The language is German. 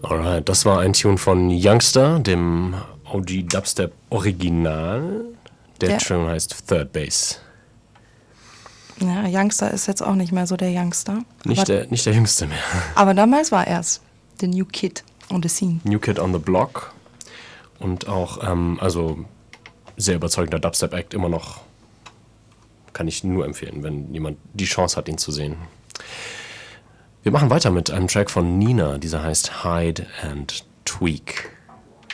Alright, das war ein Tune von Youngster, dem OG Dubstep Original. Der Tune heißt Third Base. Ja, Youngster ist jetzt auch nicht mehr so der Youngster. Nicht der Jüngste mehr. Aber damals war er es. The New Kid on the Scene. New Kid on the Block. Und auch, also sehr überzeugender Dubstep-Act, immer noch. Kann ich nur empfehlen, wenn jemand die Chance hat, ihn zu sehen. Wir machen weiter mit einem Track von Nina, dieser heißt Hide and Tweak.